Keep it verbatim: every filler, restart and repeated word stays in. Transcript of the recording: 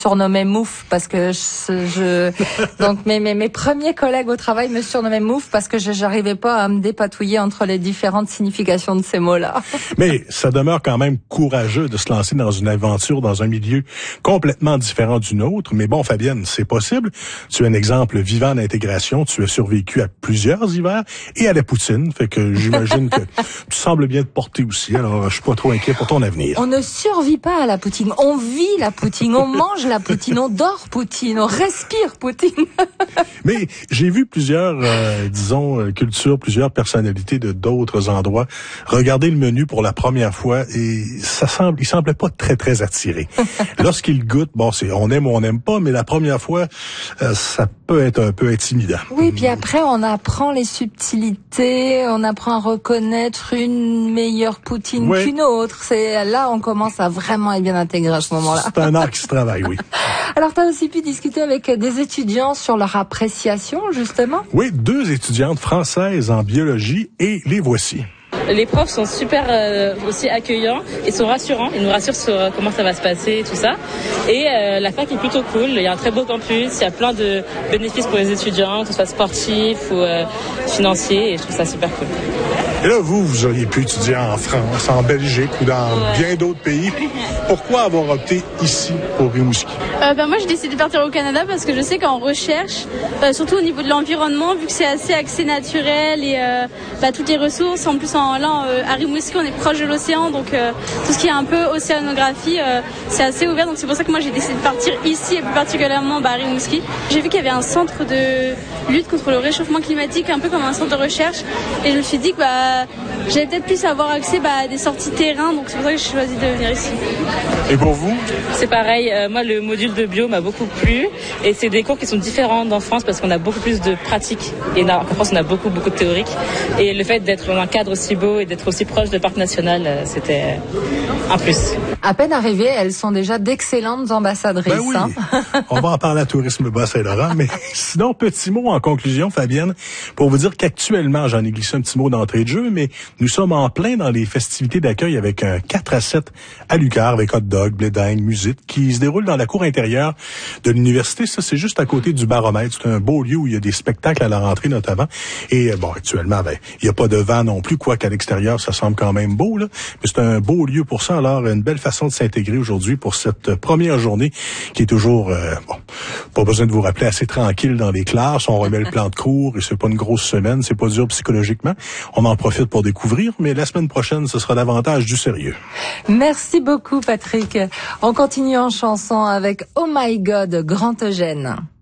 surnommé Mouf parce que je, je donc mes, mes mes premiers collègues au travail me surnommaient Mouf parce que je j'arrivais pas à me dépatouiller entre les différentes significations de ces mots-là. Mais ça demeure quand même courageux de se lancer dans une aventure dans un milieu complètement différent du nôtre. Mais bon, Fabienne, c'est possible. Tu es un exemple vivant d'intégration. Tu as survécu à plusieurs hivers et à la poutine. Fait que j'imagine que tu sembles bien te porter aussi. Alors, je suis pas trop inquiet pour ton avenir. On ne survit pas à la poutine. On vit la poutine. On mange la poutine, on dort poutine, on respire poutine. Mais j'ai vu plusieurs, euh, disons, euh, cultures, plusieurs personnalités de d'autres endroits regarder le menu pour la première fois et ça semble, il semblait pas très très attiré. Lorsqu'ils goûtent, bon, c'est on aime ou on n'aime pas, mais la première fois, euh, ça peut être un peu intimidant. Oui, puis après on apprend les subtilités, on apprend à reconnaître une meilleure poutine oui. qu'une autre. C'est là on commence à vraiment être bien intégré à ce moment-là. C'est un art qui se travaille, oui. Alors, tu as aussi pu discuter avec des étudiants sur leur appréciation, justement? Oui, deux étudiantes françaises en biologie et les voici. Les profs sont super euh, aussi accueillants et sont rassurants. Ils nous rassurent sur euh, comment ça va se passer et tout ça. Et euh, la fac est plutôt cool. Il y a un très beau campus. Il y a plein de bénéfices pour les étudiants, que ce soit sportif ou euh, financier. Et je trouve ça super cool. Et là, vous, vous auriez pu étudier en France, en Belgique ou dans ouais. bien d'autres pays. Pourquoi avoir opté ici pour Rimouski? Euh, ben moi, j'ai décidé de partir au Canada parce que je sais qu'en recherche, euh, surtout au niveau de l'environnement, vu que c'est assez axé naturel et euh, bah, toutes les ressources, en plus en, là, euh, à Rimouski, on est proche de l'océan, donc euh, tout ce qui est un peu océanographie, euh, c'est assez ouvert. Donc c'est pour ça que moi, j'ai décidé de partir ici et plus particulièrement bah, à Rimouski. J'ai vu qu'il y avait un centre de lutte contre le réchauffement climatique, un peu comme un centre de recherche, et je me suis dit que bah, j'allais peut-être plus avoir accès bah, à des sorties terrain, donc c'est pour ça que j'ai choisi de venir ici. Et pour vous? C'est pareil, euh, moi le module de bio m'a beaucoup plu et c'est des cours qui sont différents d'en France parce qu'on a beaucoup plus de pratiques et en France on a beaucoup beaucoup de théoriques et le fait d'être dans un cadre aussi beau et d'être aussi proche de parc national, euh, c'était un plus. À peine arrivées, elles sont déjà d'excellentes ambassadrices. Ben oui. Hein? On va en parler à Tourisme Bas-Saint-Laurent, mais sinon, petit mot en conclusion, Fabienne, pour vous dire qu'actuellement, j'en ai glissé un petit mot d'entrée de jeu, mais nous sommes en plein dans les festivités d'accueil avec un quatre à sept à Lucar, avec hot dog, blé d'Inde, musique, qui se déroule dans la cour intérieure de l'université. Ça, c'est juste à côté du Baromètre. C'est un beau lieu où il y a des spectacles à la rentrée, notamment. Et bon, actuellement, ben, il n'y a pas de vent non plus, quoiqu'à l'extérieur, ça semble quand même beau, là. Mais c'est un beau lieu pour ça. Alors, une belle façon de s'intégrer aujourd'hui pour cette première journée qui est toujours, euh, bon, pas besoin de vous rappeler, assez tranquille dans les classes. On remet le plan de cours et c'est pas une grosse semaine. C'est pas dur psychologiquement. On en profite pour découvrir, mais la semaine prochaine, ce sera davantage du sérieux. Merci beaucoup, Patrick. On continue en chanson avec Oh My God, Grand Eugène.